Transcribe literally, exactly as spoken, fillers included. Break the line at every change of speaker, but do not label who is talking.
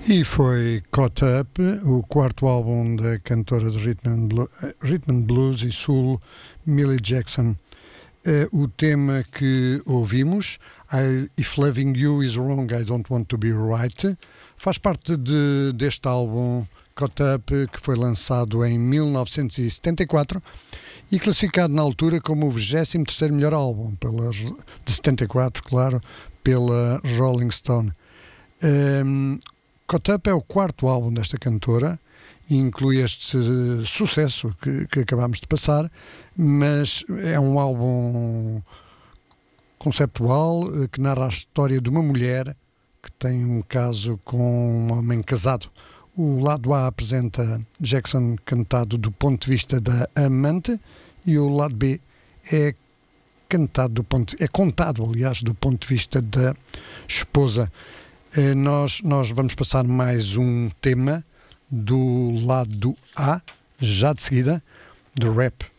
E foi Caught Up, o quarto álbum da cantora de Rhythm and Blues, Rhythm and Blues e Soul, Millie Jackson. Uh, o tema que ouvimos, I, If Loving You Is Wrong, I Don't Want To Be Right, faz parte de, deste álbum Caught Up, que foi lançado em mil novecentos e setenta e quatro e classificado na altura como o vigésimo terceiro melhor álbum, pela, de setenta e quatro, claro, pela Rolling Stone. Um, Caught Up é o quarto álbum desta cantora e inclui este sucesso que, que acabámos de passar, mas é um álbum conceptual que narra a história de uma mulher que tem um caso com um homem casado. O lado A apresenta Jackson cantado do ponto de vista da amante e o lado B é cantado do ponto, é contado, aliás, do ponto de vista da esposa. Nós, nós vamos passar mais um tema do lado A, já de seguida, do rap